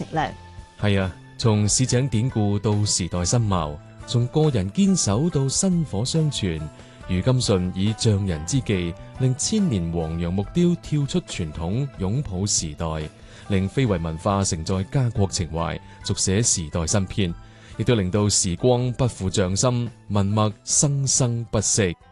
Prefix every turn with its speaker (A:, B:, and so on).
A: 值量。
B: 係啊，從市井典故到時代新貌，從個人堅守到薪火相傳，余金順以匠人之技，令千年黃楊木雕跳出傳統，擁抱時代，令非遺文化承載家國情懷，續寫時代新篇，亦都令到時光不負匠心，文墨生生不息。